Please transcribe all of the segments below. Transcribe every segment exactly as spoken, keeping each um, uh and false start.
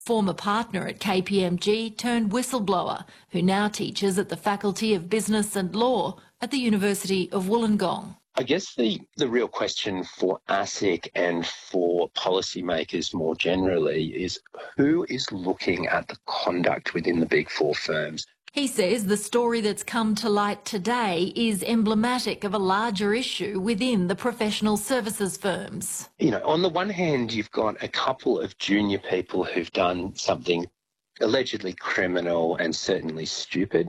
former partner at K P M G turned whistleblower, who now teaches at the Faculty of Business and Law at the University of Wollongong. I guess the, the real question for ASIC and for policymakers more generally is who is looking at the conduct within the Big Four firms? He says the story that's come to light today is emblematic of a larger issue within the professional services firms. You know, on the one hand, you've got a couple of junior people who've done something allegedly criminal and certainly stupid.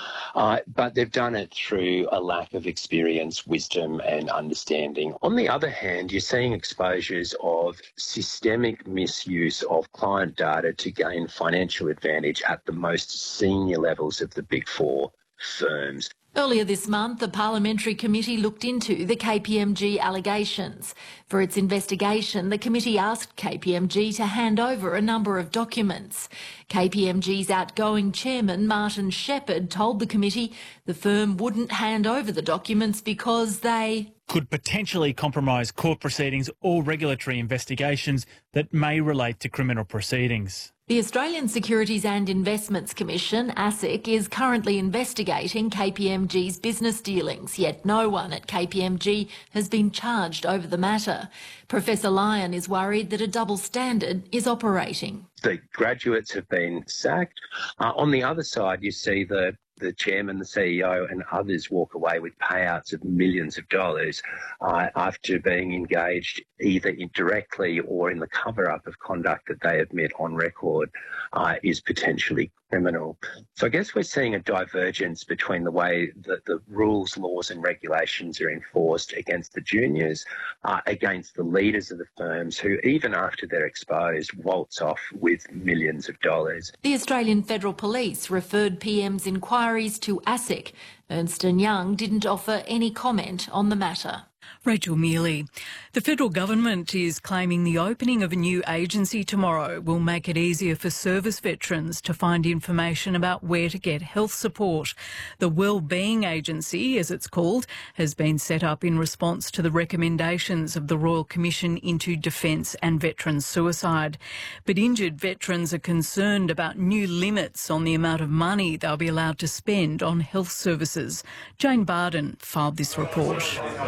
Uh, but they've done it through a lack of experience, wisdom and understanding. On the other hand, you're seeing exposures of systemic misuse of client data to gain financial advantage at the most senior levels of the Big Four firms. Earlier this month, the Parliamentary Committee looked into the K P M G allegations. For its investigation, the committee asked K P M G to hand over a number of documents. K P M G's outgoing chairman, Martin Shepherd, told the committee the firm wouldn't hand over the documents because they could potentially compromise court proceedings or regulatory investigations that may relate to criminal proceedings. The Australian Securities and Investments Commission, ASIC, is currently investigating K P M G's business dealings, yet no one at K P M G has been charged over the matter. Professor Lyon is worried that a double standard is operating. The graduates have been sacked. Uh, on the other side, you see the the chairman, the C E O and others walk away with payouts of millions of dollars uh, after being engaged either indirectly or in the cover-up of conduct that they admit on record uh, is potentially criminal. So I guess we're seeing a divergence between the way that the rules, laws and regulations are enforced against the juniors, uh, against the leaders of the firms who, even after they're exposed, waltz off with millions of dollars. The Australian Federal Police referred P M's inquiries to ASIC. Ernst and Young didn't offer any comment on the matter. Rachel Mealy. The federal government is claiming the opening of a new agency tomorrow will make it easier for service veterans to find information about where to get health support. The Wellbeing Agency, as it's called, has been set up in response to the recommendations of the Royal Commission into Defence and Veterans Suicide. But injured veterans are concerned about new limits on the amount of money they'll be allowed to spend on health services. Jane Barden filed this report.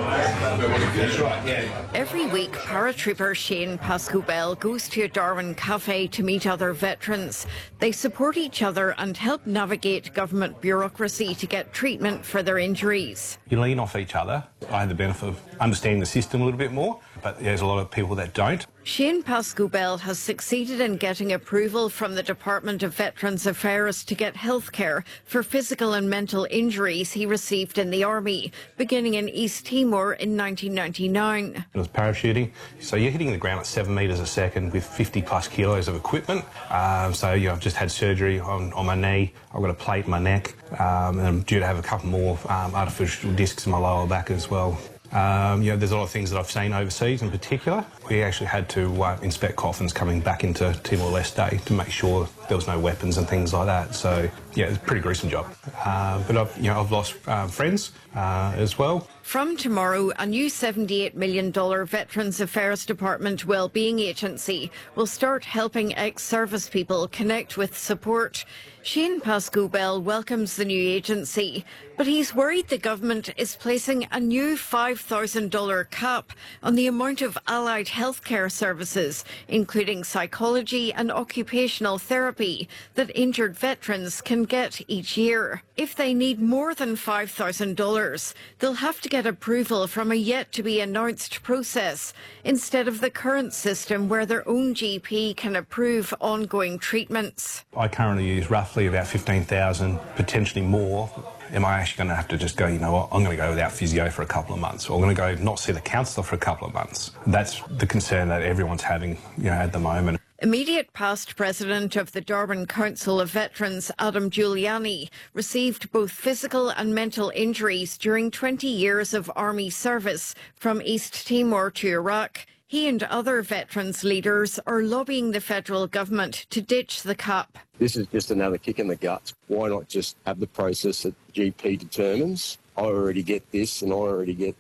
Every week, paratrooper Shane Pascoe-Bell goes to a Darwin cafe to meet other veterans. They support each other and help navigate government bureaucracy to get treatment for their injuries. You lean off each other. I had the benefit of understanding the system a little bit more, but there's a lot of people that don't. Shane Pascoe-Bell has succeeded in getting approval from the Department of Veterans Affairs to get healthcare for physical and mental injuries he received in the Army, beginning in East Timor in nineteen ninety-nine. It was parachuting, so you're hitting the ground at seven metres a second with fifty plus kilos of equipment. Um, so you know, I've just had surgery on, on my knee, I've got a plate in my neck, um, and I'm due to have a couple more um, artificial discs in my lower back as well. Um, you know, there's a lot of things that I've seen overseas in particular. We actually had to uh, inspect coffins coming back into Timor-Leste to make sure there was no weapons and things like that. So, yeah, it's a pretty gruesome job. Uh, but I've, you know, I've lost uh, friends uh, as well. From tomorrow, a new seventy-eight million dollars Veterans Affairs Department Wellbeing Agency will start helping ex-service people connect with support. Shane Pascoe-Bell welcomes the new agency, but he's worried the government is placing a new five thousand dollars cap on the amount of allied healthcare services, including psychology and occupational therapy, that injured veterans can get each year. If they need more than five thousand dollars, they'll have to get approval from a yet-to-be-announced process, instead of the current system where their own G P can approve ongoing treatments. I currently use roughly about fifteen thousand, potentially more. Am I actually going to have to just go, you know what, I'm going to go without physio for a couple of months, or I'm going to go not see the counsellor for a couple of months? That's the concern that everyone's having, you know, at the moment. Immediate past president of the Darwin Council of Veterans, Adam Giuliani, received both physical and mental injuries during twenty years of army service from East Timor to Iraq. He and other veterans leaders are lobbying the federal government to ditch the cap. This is just another kick in the guts. Why not just have the process that G P determines? I already get this and I already get that.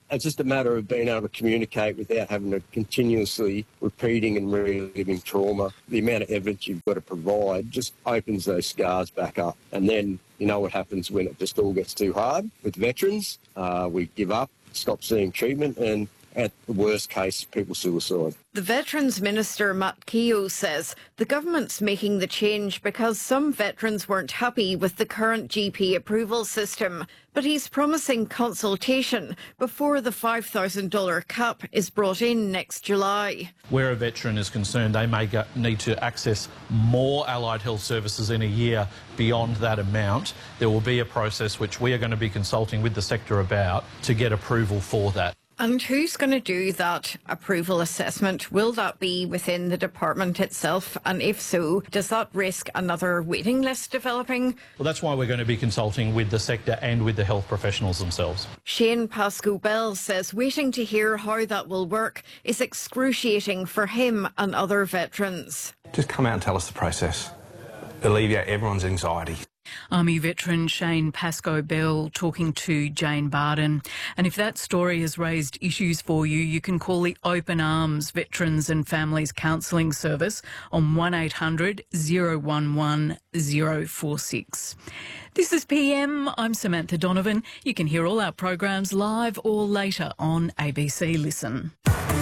It's just a matter of being able to communicate without having to continuously repeating and reliving trauma. The amount of evidence you've got to provide just opens those scars back up. And then you know what happens when it just all gets too hard with veterans. Uh, we give up, stop seeing treatment, and at the worst case, people suicide. The Veterans Minister, Matt Keogh, says the government's making the change because some veterans weren't happy with the current G P approval system. But he's promising consultation before the five thousand dollars cap is brought in next July. Where a veteran is concerned, they may go, need to access more allied health services in a year beyond that amount. There will be a process which we are going to be consulting with the sector about to get approval for that. And who's going to do that approval assessment? Will that be within the department itself? And if so, does that risk another waiting list developing? Well, that's why we're going to be consulting with the sector and with the health professionals themselves. Shane Pascoe-Bell says waiting to hear how that will work is excruciating for him and other veterans. Just come out and tell us the process. Alleviate everyone's anxiety. Army veteran Shane Pascoe-Bell talking to Jane Barden. And if that story has raised issues for you, you can call the Open Arms Veterans and Families Counselling Service on one eight hundred, oh one one, oh four six. This is P M. I'm Samantha Donovan. You can hear all our programs live or later on A B C Listen.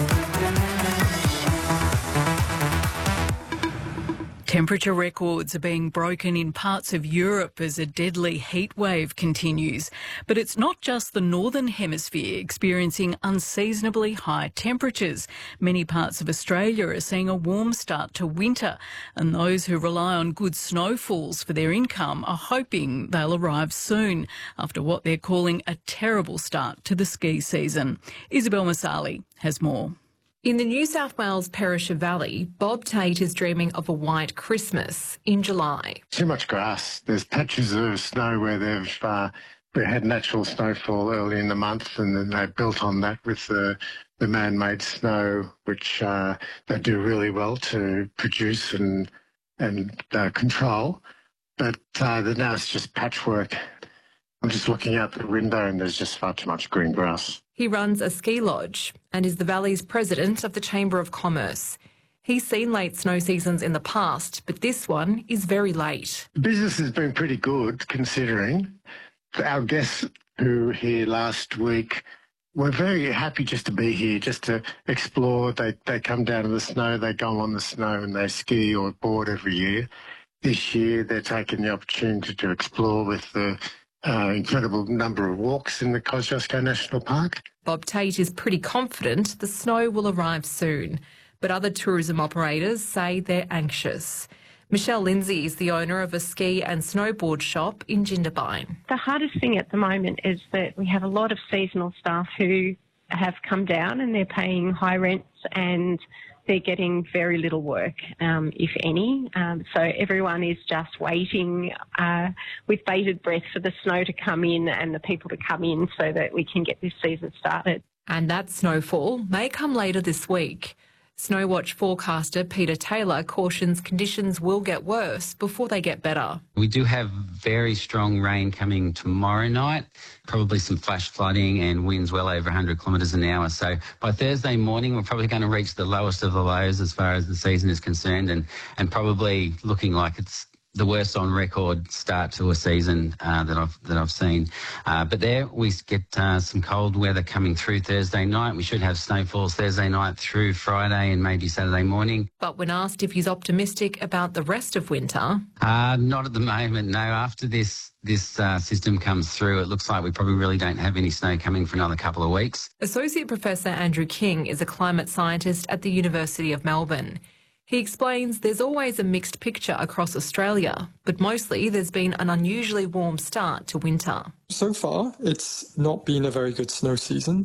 Temperature records are being broken in parts of Europe as a deadly heat wave continues. But it's not just the Northern Hemisphere experiencing unseasonably high temperatures. Many parts of Australia are seeing a warm start to winter, and those who rely on good snowfalls for their income are hoping they'll arrive soon after what they're calling a terrible start to the ski season. Isabel Masali has more. In the New South Wales Perisher Valley, Bob Tate is dreaming of a white Christmas in July. Too much grass. There's patches of snow where they've uh, they had natural snowfall early in the month, and then they built on that with the, the man-made snow, which uh, they do really well to produce and, and uh, control. But uh, now it's just patchwork. I'm just looking out the window and there's just far too much green grass. He runs a ski lodge and is the Valley's president of the Chamber of Commerce. He's seen late snow seasons in the past, but this one is very late. The business has been pretty good considering. Our guests who were here last week were very happy just to be here, just to explore. They, they come down to the snow, they go on the snow and they ski or board every year. This year they're taking the opportunity to explore with the Uh, incredible number of walks in the Kosciuszko National Park. Bob Tate is pretty confident the snow will arrive soon, but other tourism operators say they're anxious. Michelle Lindsay is the owner of a ski and snowboard shop in Jindabyne. The hardest thing at the moment is that we have a lot of seasonal staff who have come down and they're paying high rents and they're getting very little work, um, if any. Um, so everyone is just waiting uh, with bated breath for the snow to come in and the people to come in so that we can get this season started. And that snowfall may come later this week. Snowwatch forecaster Peter Taylor cautions conditions will get worse before they get better. We do have very strong rain coming tomorrow night, probably some flash flooding and winds well over one hundred kilometres an hour. So by Thursday morning, we're probably going to reach the lowest of the lows as far as the season is concerned, and, and probably looking like it's the worst on record start to a season uh, that I've that I've seen. Uh, but there we get uh, some cold weather coming through Thursday night. We should have snowfalls Thursday night through Friday and maybe Saturday morning. But when asked if he's optimistic about the rest of winter, uh, not at the moment. No, after this this uh, system comes through, it looks like we probably really don't have any snow coming for another couple of weeks. Associate Professor Andrew King is a climate scientist at the University of Melbourne. He explains there's always a mixed picture across Australia, but mostly there's been an unusually warm start to winter. So far, it's not been a very good snow season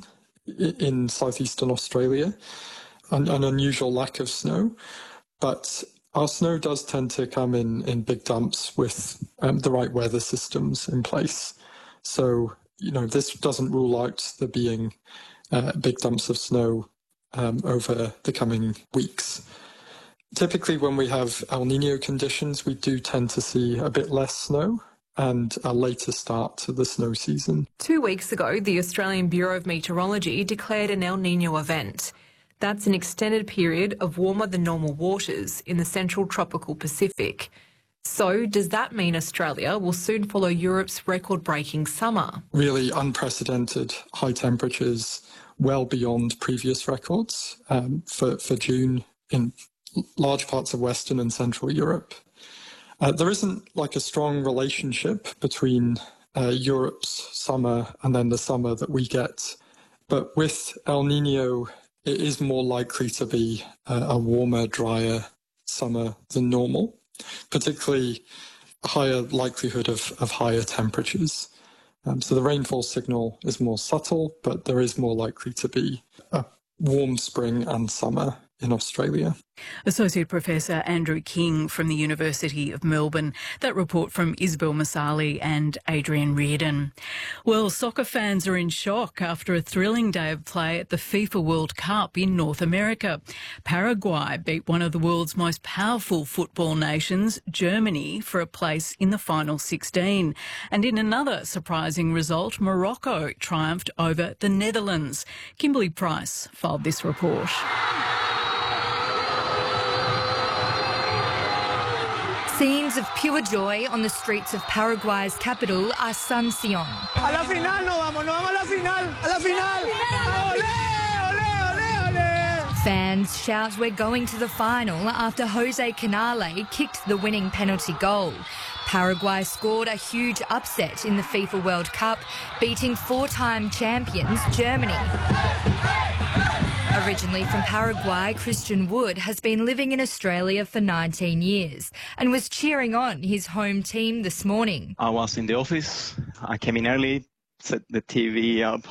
in southeastern Australia, an, an unusual lack of snow, but our snow does tend to come in, in big dumps with um, the right weather systems in place. So, you know, this doesn't rule out there being uh, big dumps of snow um, over the coming weeks. Typically, when we have El Niño conditions, we do tend to see a bit less snow and a later start to the snow season. Two weeks ago, the Australian Bureau of Meteorology declared an El Niño event. That's an extended period of warmer than normal waters in the central tropical Pacific. So does that mean Australia will soon follow Europe's record-breaking summer? Really unprecedented high temperatures, well beyond previous records um, for, for June in large parts of Western and Central Europe. Uh, there isn't like a strong relationship between uh, Europe's summer and then the summer that we get. But with El Niño, it is more likely to be a, a warmer, drier summer than normal, particularly a higher likelihood of, of higher temperatures. Um, so the rainfall signal is more subtle, but there is more likely to be a warm spring and summer in Australia. Associate Professor Andrew King from the University of Melbourne. That report from Isabel Masali and Adrian Reardon. Well, soccer fans are in shock after a thrilling day of play at the FIFA World Cup in North America. Paraguay beat one of the world's most powerful football nations, Germany, for a place in the final sixteen. And in another surprising result, Morocco triumphed over the Netherlands. Kimberly Price filed this report. Scenes of pure joy on the streets of Paraguay's capital, Asunción. A la final, no vamos, no vamos a la final, a la final. Olé, olé, olé, olé. Fans shout we're going to the final after Jose Canale kicked the winning penalty goal. Paraguay scored a huge upset in the FIFA World Cup, beating four-time champions Germany. Originally from Paraguay, Christian Wood has been living in Australia for nineteen years and was cheering on his home team this morning. I was in the office. I came in early, set the T V up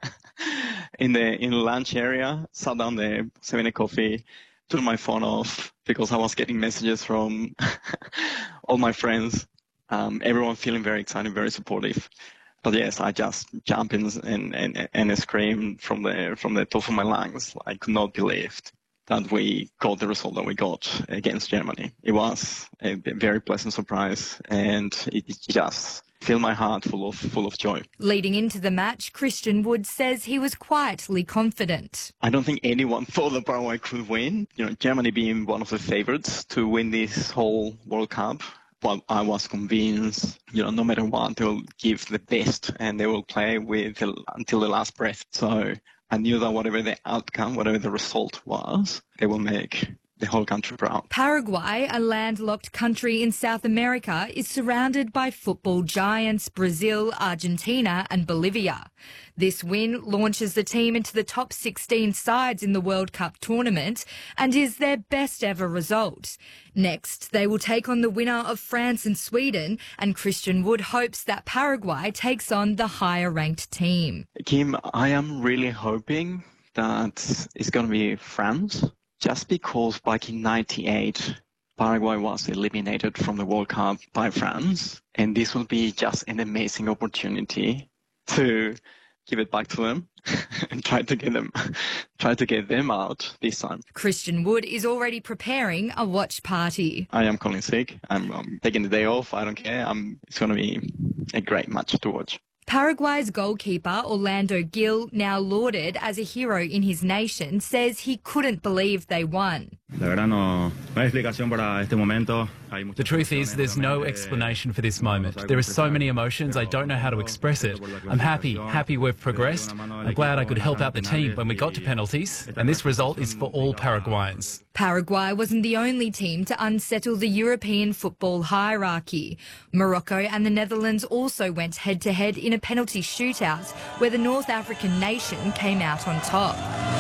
in the in the lunch area, sat down there, having a coffee, took my phone off because I was getting messages from all my friends, um, everyone feeling very excited, very supportive. But yes, I just jumped in and, and, and screamed from the from the top of my lungs. I could not believe that we got the result that we got against Germany. It was a very pleasant surprise, and it just filled my heart full of full of joy. Leading into the match, Christian Wood says he was quietly confident. I don't think anyone thought that Paraguay could win. You know, Germany being one of the favourites to win this whole World Cup. But I was convinced, you know, no matter what, they will give the best and they will play with the, until the last breath. So I knew that whatever the outcome, whatever the result was, they will make the whole country proud. Paraguay, a landlocked country in South America, is surrounded by football giants Brazil, Argentina and Bolivia. This win launches the team into the top sixteen sides in the World Cup tournament and is their best ever result. Next, they will take on the winner of France and Sweden, and Christian Wood hopes that Paraguay takes on the higher-ranked team. Kim, I am really hoping that it's going to be France. Just because back in ninety-eight, Paraguay was eliminated from the World Cup by France, and this will be just an amazing opportunity to give it back to them and try to get them, try to get them out this time. Christian Wood is already preparing a watch party. I am calling sick. I'm, I'm taking the day off. I don't care. I'm, it's going to be a great match to watch. Paraguay's goalkeeper, Orlando Gil, now lauded as a hero in his nation, says he couldn't believe they won. The truth is, there's no explanation for this moment. There are so many emotions, I don't know how to express it. I'm happy, happy we've progressed. I'm glad I could help out the team when we got to penalties, and this result is for all Paraguayans. Paraguay wasn't the only team to unsettle the European football hierarchy. Morocco and the Netherlands also went head-to-head in a penalty shootout where the North African nation came out on top.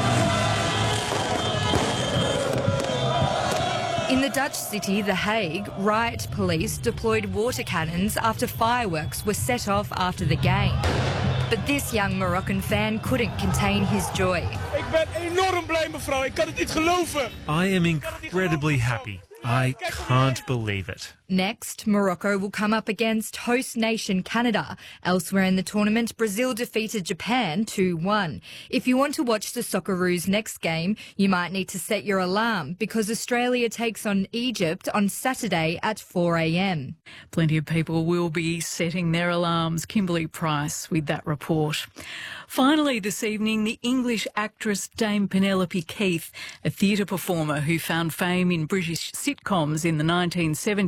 In the Dutch city, The Hague, riot police deployed water cannons after fireworks were set off after the game. But this young Moroccan fan couldn't contain his joy. Ik ben enorm blij, mevrouw. Ik kan het niet geloven. I am incredibly happy. I can't believe it. Next, Morocco will come up against host nation Canada. Elsewhere in the tournament, Brazil defeated Japan two one. If you want to watch the Socceroos' next game, you might need to set your alarm because Australia takes on Egypt on Saturday at four a m. Plenty of people will be setting their alarms. Kimberly Price with that report. Finally this evening, the English actress Dame Penelope Keith, a theatre performer who found fame in British sitcoms in the nineteen seventies,